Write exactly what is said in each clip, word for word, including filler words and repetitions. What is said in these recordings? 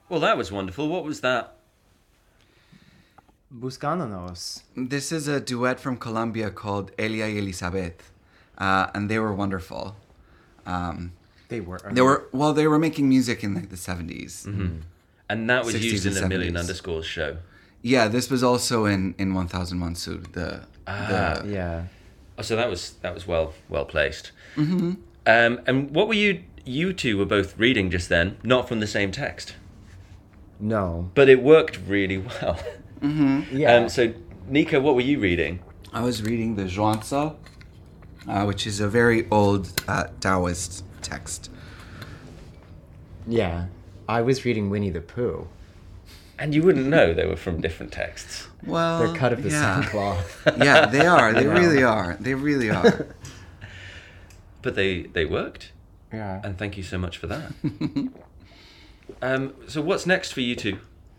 Well, that was wonderful. What was that? Buscándonos. This is a duet from Colombia called Elia y Elizabeth, uh, and they were wonderful. Um, They were. they were well. They were making music in like the seventies. Mm-hmm. And that was sixties used in and the Million seventies. Underscores show. Yeah, this was also in in one thousand One Suit. The, Ah. the Yeah. Oh, so that was that was well well placed. Mm-hmm. Um, and what were you? You two were both reading just then, not from the same text, No. but it worked really well. Yeah. Um, so, Nico, what were you reading? I was reading the Zhuangzi, uh, which is a very old uh, Taoist text. yeah. I was reading Winnie the Pooh. And you wouldn't know they were from different texts. Well, They're cut of the yeah. same cloth. Yeah, they are. They I know. really are. They really are. But they, they worked. Yeah. And thank you so much for that. um, so what's next for you two?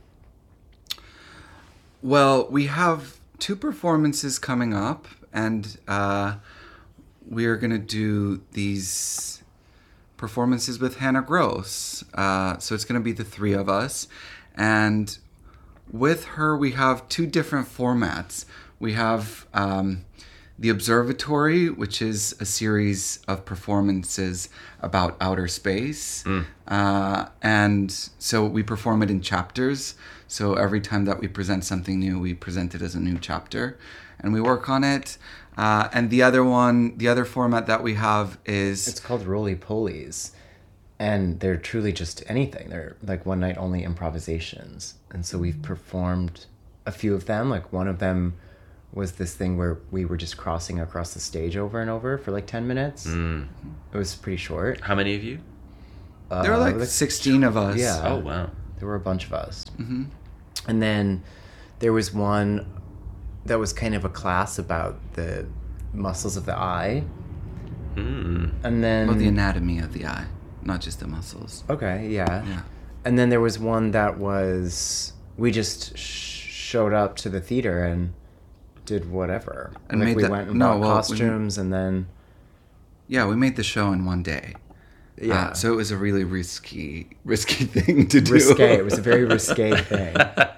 Well, we have two performances coming up, and uh, we're going to do these performances with Hannah Gross. Uh, so it's going to be the three of us. And with her, we have two different formats. We have um, The Observatory, which is a series of performances about outer space. Mm. Uh, and so we perform it in chapters. So every time that we present something new, we present it as a new chapter. And we work on it. Uh, and the other one, the other format that we have is... It's called Roly Polies. And they're truly just anything. They're like one night only improvisations. And so we've performed a few of them. Like one of them was this thing where we were just crossing across the stage over and over for like ten minutes. Mm. It was pretty short. How many of you? Uh, there were like sixteen of us. Yeah. Oh, wow. There were a bunch of us. Mm-hmm. And then there was one that was kind of a class about the muscles of the eye. Mm. And then... Well, the anatomy of the eye, not just the muscles. Okay, yeah. Yeah. And then there was one that was... We just sh- showed up to the theater and did whatever. And like made we that- went and no, bought well, we- costumes and then... Yeah, we made the show in one day. Yeah. Uh, so it was a really risky, risky thing to do. Risque. It was a very risque thing.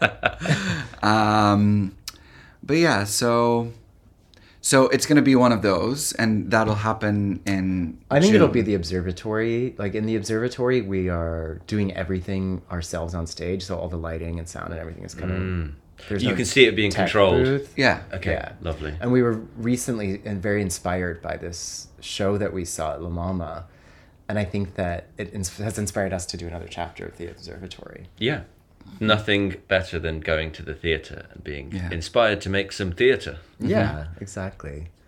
um, but yeah, so so it's gonna be one of those, and that'll happen in. I think June. it'll be the observatory. Like in the observatory, we are doing everything ourselves on stage, so all the lighting and sound and everything is coming. Mm. There's You no can see it being tech controlled. booth. Yeah. Okay, Yeah. lovely. And we were recently and very inspired by this show that we saw at La Mama, and I think that it ins- has inspired us to do another chapter of the observatory. Yeah. Nothing better than going to the theatre and being Yeah. inspired to make some theatre. Yeah, exactly.